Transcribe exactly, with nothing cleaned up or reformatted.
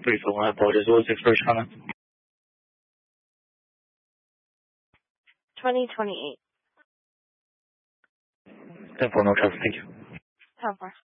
brief. I apologize. What was the expiration on that? twenty twenty-eight. ten four, no trouble. Thank you. ten four.